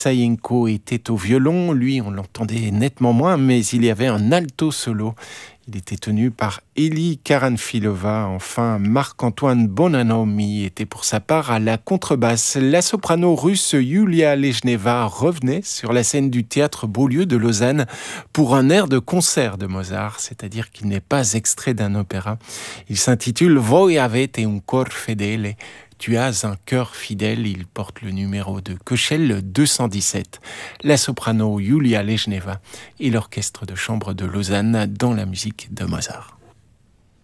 Sayenko était au violon, lui on l'entendait nettement moins, mais il y avait un alto solo. Il était tenu par Eli Karanfilova. Enfin, Marc-Antoine Bonanomi était pour sa part à la contrebasse. La soprano russe Yulia Lejneva revenait sur la scène du théâtre Beaulieu de Lausanne pour un air de concert de Mozart, c'est-à-dire qu'il n'est pas extrait d'un opéra. Il s'intitule Voi avete un cor fedele. Tu as un cœur fidèle, il porte le numéro de Köchel 217. La soprano Yulia Lejneva et l'orchestre de chambre de Lausanne dans la musique de Mozart.